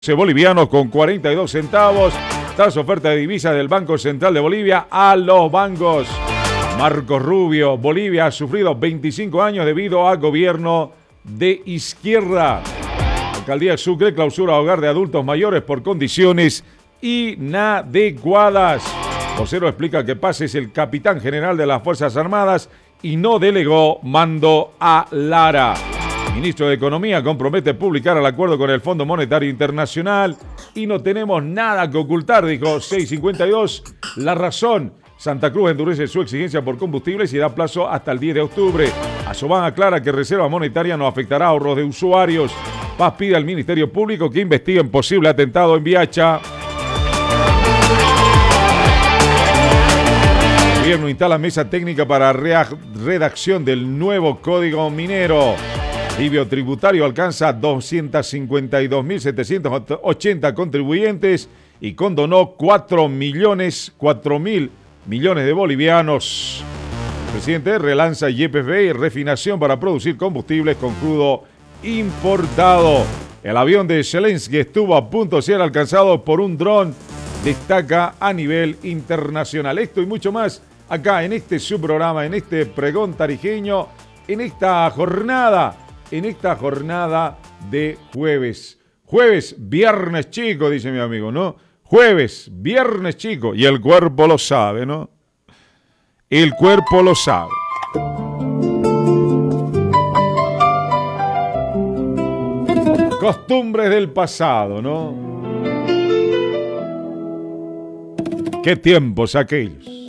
Bolivianos con 42 centavos. Tras oferta de divisas del Banco Central de Bolivia a los bancos. Marcos Rubio, Bolivia ha sufrido 25 años debido a gobierno de izquierda. Alcaldía de Sucre clausura hogar de adultos mayores por condiciones inadecuadas. Vocero explica que Paz es el capitán general de las Fuerzas Armadas y no delegó mando a Lara. Ministro de Economía compromete publicar el acuerdo con el Fondo Monetario Internacional y no tenemos nada que ocultar, dijo 652. La razón, Santa Cruz endurece su exigencia por combustibles y da plazo hasta el 10 de octubre. Asobán aclara que Reserva Monetaria no afectará ahorros de usuarios. Paz pide al Ministerio Público que investiguen posible atentado en Viacha. El gobierno instala mesa técnica para redacción del nuevo Código Minero. Alivio tributario alcanza 252.780 contribuyentes y condonó 4.000 millones de bolivianos. El presidente relanza YPF y refinación para producir combustibles con crudo importado. El avión de Zelensky estuvo a punto de ser alcanzado por un dron, destaca a nivel internacional. Esto y mucho más acá en este subprograma, en este pregón tarijeño, en esta jornada de jueves. Jueves, viernes chico, dice mi amigo, ¿no? Jueves, viernes chico. Y el cuerpo lo sabe, ¿no? El cuerpo lo sabe. Costumbres del pasado, ¿no? Qué tiempos aquellos.